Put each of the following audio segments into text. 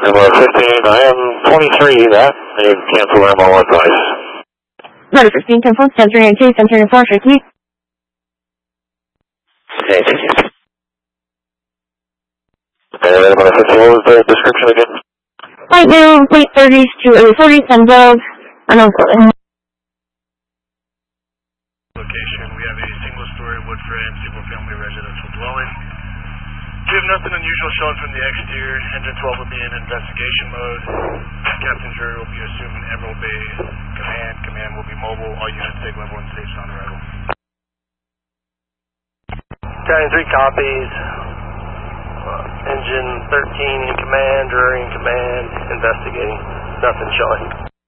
Number 15, I am 23, that. You cancel MO advice. Number 15, 10 4, 10 3, and 2, 10 3, and 4, 50. Okay, thank you. And number 15, what was the description again? Right now, late 30s to early 40s, and above. Location, we have a single-story wood frame, single-family residential dwelling. We have nothing unusual shown from the exterior. Engine 12 will be in investigation mode. Captain Jury will be assuming Emerald Bay Command. Command will be mobile. All units take level 1 station on arrival. Battalion 3 copies. Engine 13 in command, Jury in command, investigating. Nothing showing.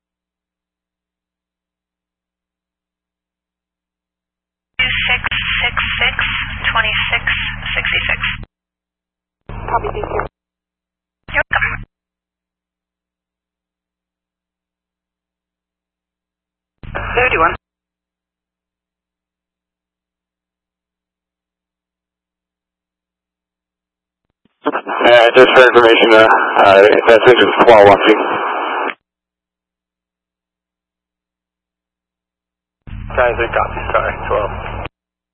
Copy, be here. You're welcome. $31. Just for information, that's engine 12, watching. Battalion 3 copies, sorry, 12.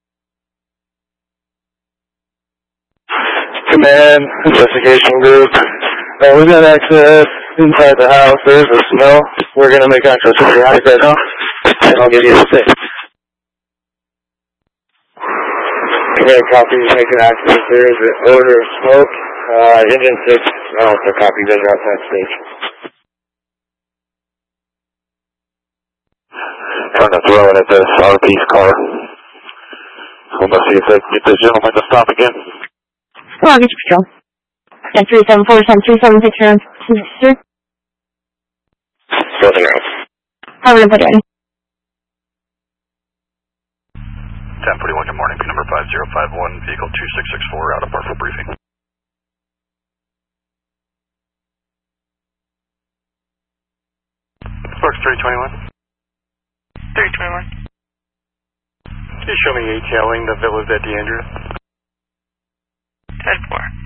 Command, investigation group. We've got access inside the house. There's a smell. We're going to make access to the attic right now, and I'll give you the state. Command copies, making access. There's an odor of smoke. Engine 6, also copy, those are outside stage. Trying to throw it at this RP's car. So let's see if they can get this gentleman to stop again. Well, I'll get you patrol. 10 3 7 4, 10 3 7 6 around. Sir? Building out. How are we going to put it in? 1041, good morning. Number 5051, vehicle 2664, out of Bar for briefing. Sparks 321. 321. Can you show me ATLing the Villas at DeAndrea? 10-4.